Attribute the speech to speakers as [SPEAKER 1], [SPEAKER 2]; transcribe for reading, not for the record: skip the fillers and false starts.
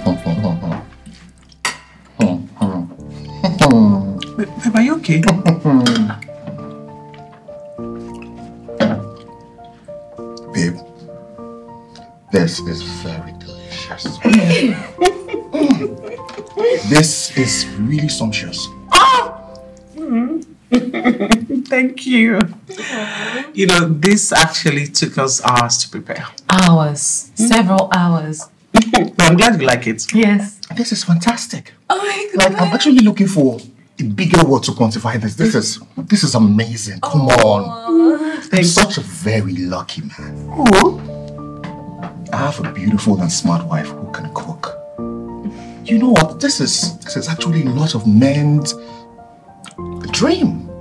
[SPEAKER 1] Babe, are you okay?
[SPEAKER 2] Babe, this is very delicious. This is really sumptuous.
[SPEAKER 1] Thank you. You know, this actually took us hours to prepare.
[SPEAKER 3] Hours. Several hours.
[SPEAKER 1] I'm glad you like it.
[SPEAKER 3] Yes.
[SPEAKER 2] This is fantastic.
[SPEAKER 3] Oh my God.
[SPEAKER 2] Like, I'm actually looking for a bigger word to quantify this. This is amazing. Come on. I'm such a very lucky man. I have a beautiful and smart wife who can cook. You know what? This is actually a lot of men's dream.